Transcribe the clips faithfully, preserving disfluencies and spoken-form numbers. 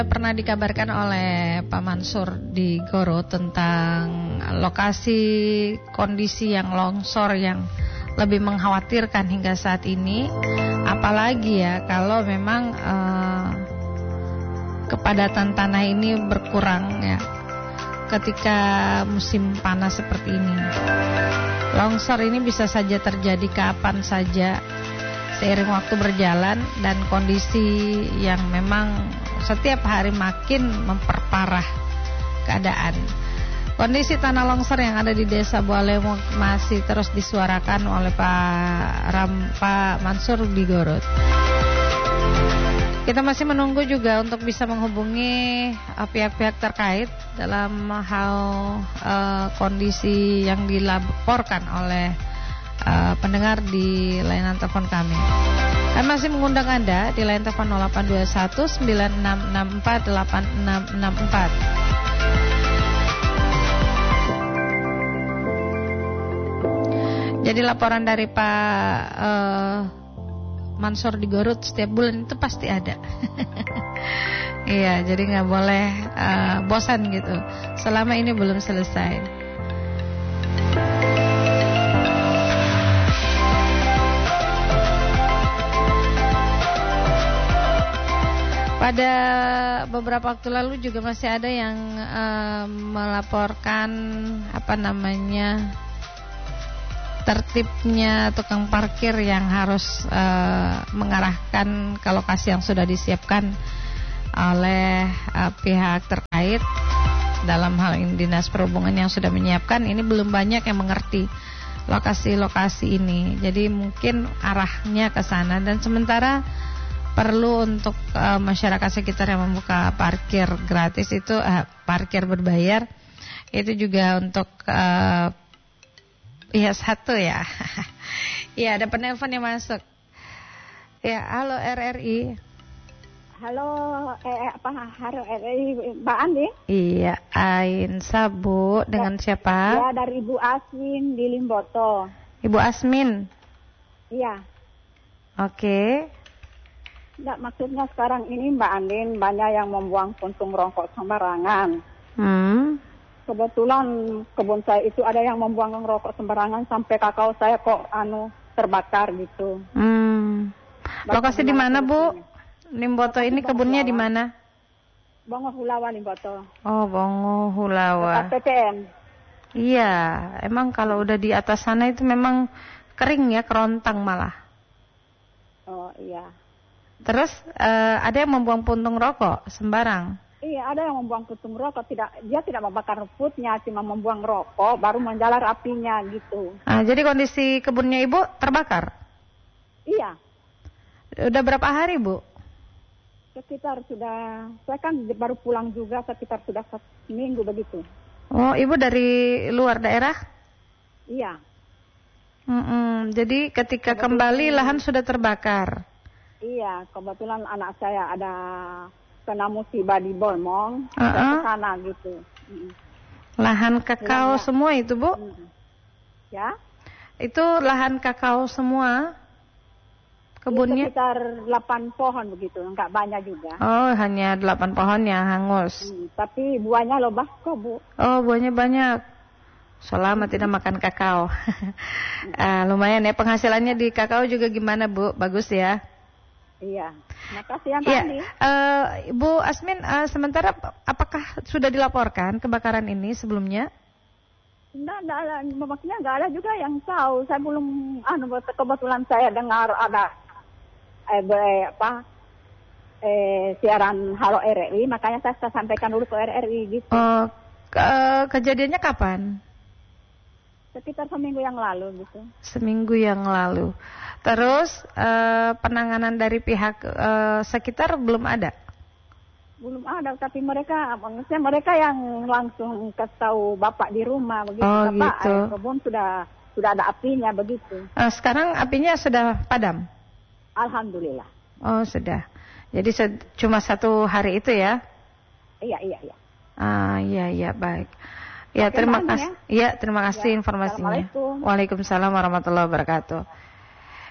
Pernah dikabarkan oleh Pak Mansur di Goro tentang lokasi kondisi yang longsor yang lebih mengkhawatirkan hingga saat ini. Apalagi ya kalau memang eh, kepadatan tanah ini berkurang ya ketika musim panas seperti ini. Longsor ini bisa saja terjadi kapan saja seiring waktu berjalan dan kondisi yang memang setiap hari makin memperparah keadaan. Kondisi tanah longsor yang ada di Desa Bualemo masih terus disuarakan oleh Pak Ram, Pak Mansur di Gorod. Kita masih menunggu juga untuk bisa menghubungi uh, pihak-pihak terkait dalam hal uh, kondisi yang dilaporkan oleh uh, pendengar di layanan telepon kami. Kami masih mengundang Anda di line telepon nol delapan dua satu sembilan enam enam empat delapan enam enam empat. Jadi laporan dari Pak uh, Mansur di Garut setiap bulan itu pasti ada. Iya, jadi nggak boleh uh, bosan gitu. Selama ini belum selesai. Pada beberapa waktu lalu juga masih ada yang uh, melaporkan apa namanya tertibnya tukang parkir yang harus uh, mengarahkan ke lokasi yang sudah disiapkan oleh uh, pihak terkait. Dalam hal ini Dinas Perhubungan yang sudah menyiapkan, ini belum banyak yang mengerti lokasi-lokasi ini. Jadi mungkin arahnya ke sana, dan sementara perlu untuk uh, masyarakat sekitar yang membuka parkir gratis itu uh, parkir berbayar itu juga untuk uh, iya satu ya. Iya, ada penelpon yang masuk. Ya, halo R R I. Halo, eh, apa halo R R I Mbak Andi? Iya, Ain Sabu dengan ya, siapa? Ya, dari Ibu Asmin di Limboto. Ibu Asmin. Iya. Oke. Nggak, maksudnya sekarang ini Mbak Andin banyak yang membuang puntung rokok sembarangan. Hmm. Kebetulan kebun saya itu ada yang membuang rokok sembarangan sampai kakao saya kok anu terbakar gitu. Hmm. Lokasi di mana, Bu? Limboto ini kebunnya di mana? Bongo Hulawa Limboto. Oh, Bongo Hulawa. P T N. Iya, emang kalau udah di atas sana itu memang kering ya, kerontang malah. Oh, iya. Terus uh, ada yang membuang puntung rokok sembarang. Iya, ada yang membuang puntung rokok, tidak, dia tidak membakar rumputnya, cuma membuang rokok, baru menjalar apinya gitu. Ah, jadi kondisi kebunnya Ibu terbakar? Iya. Udah berapa hari, Bu? Sekitar sudah, saya kan baru pulang juga, sekitar sudah satu minggu begitu. Oh, Ibu dari luar daerah? Iya. Mm-mm, jadi ketika kebetulan kembali lahan sudah terbakar? Iya, kebetulan anak saya ada kena musibah di Bolmong, uh-uh. saya ke sana gitu. Lahan kakao ya, semua itu, Bu? Ya. Itu lahan kakao semua kebunnya? Itu sekitar delapan pohon begitu, enggak banyak juga. Oh, hanya delapan pohon yang hangus. Hmm, tapi buahnya loh kok, Bu. Oh, buahnya banyak. Selama hmm. tidak makan kakao. uh, lumayan ya, penghasilannya di kakao juga gimana, Bu? Bagus ya? Iya, makasih yang ya, tadi. Uh, Bu Asmin, uh, sementara apakah sudah dilaporkan kebakaran ini sebelumnya? Enggak, enggak ada, maksudnya enggak ada juga yang tahu. Saya belum, anu, kebetulan saya dengar ada eh, be, apa eh, siaran Halo R R I, makanya saya, saya sampaikan dulu ke R R I gitu. Uh, ke, kejadiannya kapan? Sekitar seminggu yang lalu gitu. Seminggu yang lalu. Terus uh, penanganan dari pihak uh, sekitar belum ada? Belum ada, tapi mereka, maksudnya mereka yang langsung kasih tahu bapak di rumah begitu. Oh, bapak, gitu. Eh, kebun sudah sudah ada apinya begitu. Uh, sekarang apinya sudah padam? Alhamdulillah. Oh, sudah. Jadi se- cuma satu hari itu ya? Iya, iya, iya. Ah, iya, iya, baik. Ya, Oke, terima kasih. Ya, ya terima kasih ya, informasinya. Waalaikumsalam. Waalaikumsalam warahmatullahi wabarakatuh.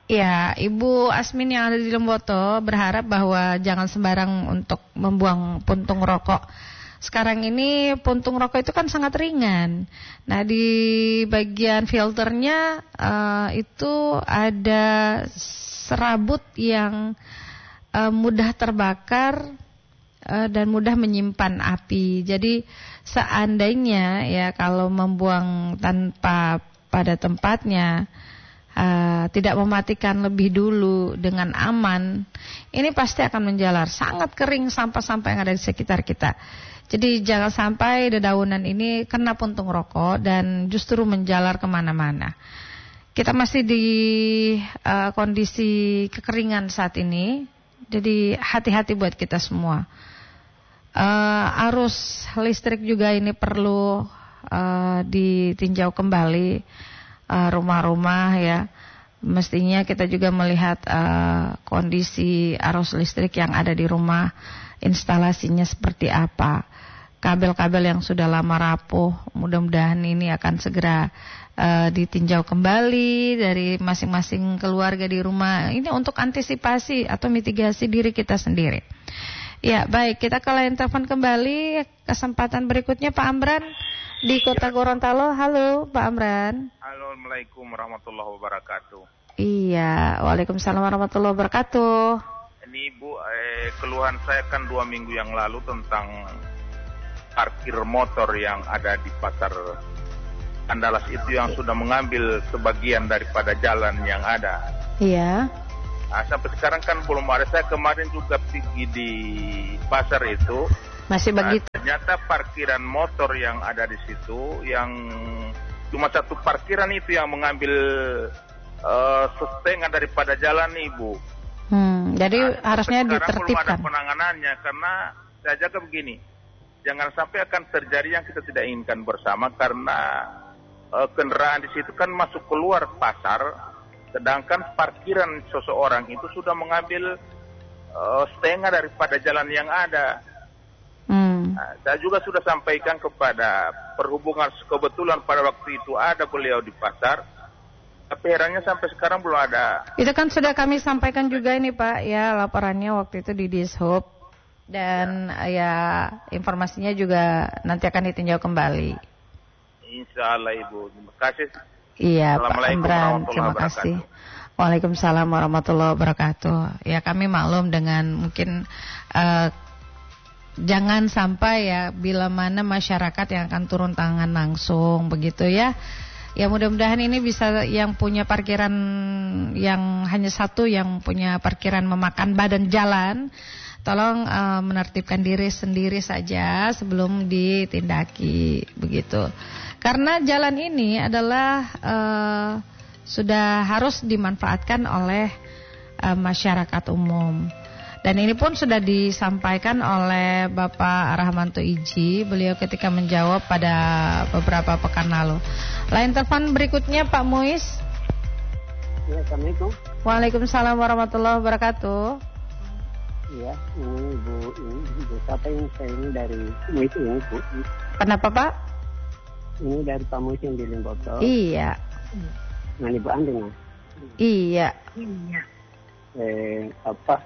Ya, Ibu Asmin yang ada di Lemboto berharap bahwa jangan sembarang untuk membuang puntung rokok. Sekarang ini puntung rokok itu kan sangat ringan. Nah, di bagian filternya uh, itu ada serabut yang uh, mudah terbakar uh, dan mudah menyimpan api. Jadi seandainya ya kalau membuang tanpa pada tempatnya, Uh, tidak mematikan lebih dulu dengan aman, ini pasti akan menjalar. Sangat kering sampah-sampah yang ada di sekitar kita. Jadi jangan sampai dedaunan ini kena puntung rokok dan justru menjalar kemana-mana. Kita masih di uh, kondisi kekeringan saat ini, jadi hati-hati buat kita semua. Uh, arus listrik juga ini perlu uh, ditinjau kembali. Uh, rumah-rumah ya, mestinya kita juga melihat uh, kondisi arus listrik yang ada di rumah, instalasinya seperti apa, kabel-kabel yang sudah lama rapuh, mudah-mudahan ini akan segera uh, ditinjau kembali dari masing-masing keluarga di rumah. Ini untuk antisipasi atau mitigasi diri kita sendiri. Ya, baik, kita ke line telepon kembali. Kesempatan berikutnya Pak Amran di Kota Gorontalo. Halo Pak Amran. Halo, Assalamualaikum warahmatullahi wabarakatuh. Iya, waalaikumsalam warahmatullahi wabarakatuh. Ini Ibu, eh, keluhan saya kan dua minggu yang lalu tentang parkir motor yang ada di pasar Andalas itu yang sudah mengambil sebagian daripada jalan yang ada. Iya. Nah, sampai sekarang kan belum ada. Saya kemarin juga pergi di pasar itu. Masih begitu. Nah, ternyata parkiran motor yang ada di situ, yang cuma satu parkiran itu yang mengambil uh, setengah daripada jalan, Ibu. Hmm, jadi nah, harusnya ditertibkan. Belum ada penanganannya karena saya jaga begini. Jangan sampai akan terjadi yang kita tidak inginkan bersama karena uh, kendaraan di situ kan masuk keluar pasar. Sedangkan parkiran seseorang itu sudah mengambil uh, setengah daripada jalan yang ada. Hmm. Nah, saya juga sudah sampaikan kepada perhubungan, kebetulan pada waktu itu ada beliau di pasar, tapi herannya sampai sekarang belum ada. Itu kan sudah kami sampaikan juga ini Pak, ya laporannya waktu itu di Dishub dan ya, ya informasinya juga nanti akan ditinjau kembali. Insya Allah Ibu, terima kasih. Iya Pak Amran, terima kasih. Waalaikumsalam warahmatullahi wabarakatuh. Ya kami maklum dengan mungkin uh, jangan sampai ya bila mana masyarakat yang akan turun tangan langsung begitu ya. Ya mudah-mudahan ini bisa yang punya parkiran yang hanya satu yang punya parkiran memakan badan jalan. Tolong uh, menertibkan diri sendiri saja sebelum ditindaki begitu. Karena jalan ini adalah uh, sudah harus dimanfaatkan oleh uh, masyarakat umum. Dan ini pun sudah disampaikan oleh Bapak Rahmanto Iji, beliau ketika menjawab pada beberapa pekan lalu. Line telepon berikutnya Pak Muiz. Ya, Assalamualaikum. Waalaikumsalam warahmatullahi wabarakatuh. Iya, ini Bu, ini Bu, siapa ini? Saya ini dari Muiz ini Bu. Kenapa Pak? Ini dari Pak Muiz yang di Limboto. Iya. Nah, Ibu Andin ya? Iya. Iya. Eh, apa?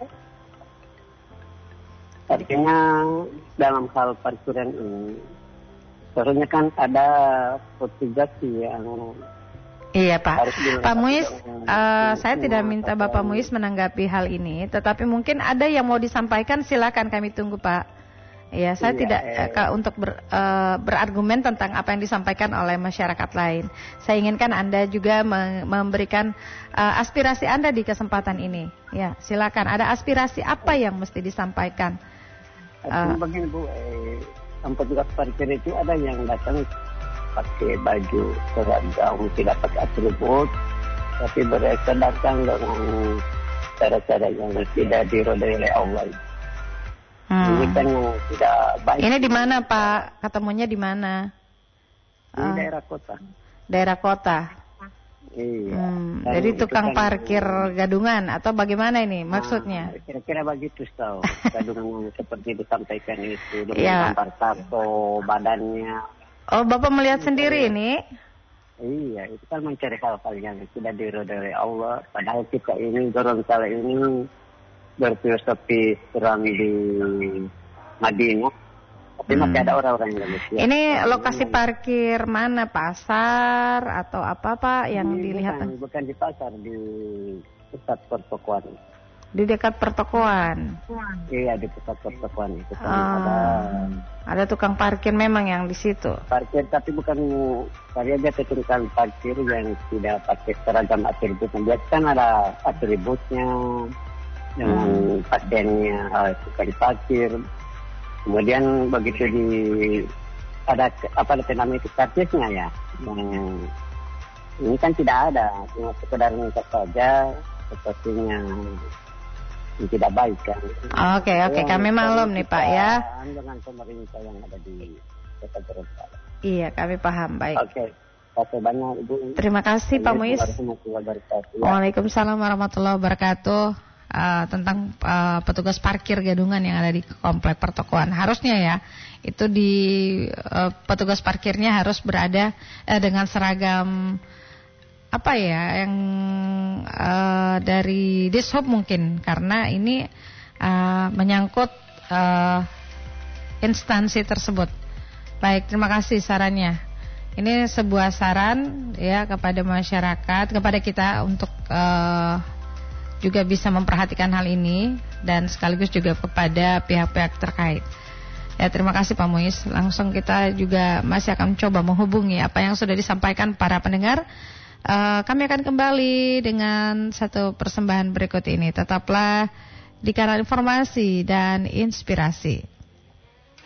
Artinya dalam hal parkiran ini, seharusnya kan ada petugas yang iya Pak, Pak Muiz, uh, saya tidak minta Bapak Muiz menanggapi hal ini, tetapi mungkin ada yang mau disampaikan, silakan kami tunggu Pak. Ya, saya iya, tidak eh, uh, untuk ber, uh, berargumen tentang apa yang disampaikan oleh masyarakat lain. Saya inginkan Anda juga me- memberikan uh, aspirasi Anda di kesempatan ini. Ya, silakan. Ada aspirasi apa yang mesti disampaikan? Uh, begini Bu, eh, petugas parkir itu ada yang datang pakai baju seragam, tidak pakai atribut, tapi mereka datang dengan cara-cara yang tidak dirodai oleh Allah. Hmm. Ini kan yang tidak baik. Ini di mana Pak? Ketemunya di mana? Di uh, daerah kota. Daerah kota. Iya. Hmm, jadi tukang kan parkir gadungan atau bagaimana ini maksudnya? Nah, kira-kira begitu tahu. Gadungan seperti disampaikan itu, dengan ya. Gambar tato badannya. Oh, Bapak melihat sendiri ini? Iya, itu kan mencari hal-hal yang tidak diridhoi oleh Allah. Padahal kita ini Gorontalo ini berfilosofi serang di Madinah, tapi hmm. masih ada orang-orang Indonesia. Ini lokasi parkir mana? Pasar atau apa Pak yang ini dilihat? Bukan, bukan di pasar, di pusat pertokoan. Di dekat pertokoan? Iya, di pusat pertokoan itu kan ah, ada. Ada tukang parkir memang yang di situ. Parkir, tapi bukan saya aja ketentuan parkir yang tidak pakai seragam atributnya. Biasanya kan ada atributnya. Dengan hmm. pasiennya uh, suka diparkir, kemudian begitu di ada apa namanya itu karcisnya ya, yang ini kan tidak ada, cuma sekedar minta saja, sepertinya tidak baik kan. Oke okay, oke okay. Kami maklum nih Pak ya. Dengan pemerintah yang ada di Kota Gorontalo. Iya kami paham baik. Oke. Okay. Terima banyak Ibu. Terima kasih Pak Muiz. Waalaikumsalam warahmatullahi wabarakatuh. Uh, tentang uh, petugas parkir gadungan yang ada di komplek pertokoan. Harusnya ya, itu di uh, petugas parkirnya harus berada uh, dengan seragam apa ya, yang uh, dari Dishub mungkin, karena ini uh, menyangkut uh, instansi tersebut. Baik, terima kasih sarannya. Ini sebuah saran ya kepada masyarakat, kepada kita untuk uh, juga bisa memperhatikan hal ini dan sekaligus juga kepada pihak-pihak terkait. Ya, terima kasih Pak Muiz. Langsung kita juga masih akan coba menghubungi apa yang sudah disampaikan para pendengar. Uh, kami akan kembali dengan satu persembahan berikut ini. Tetaplah di kanal informasi dan inspirasi.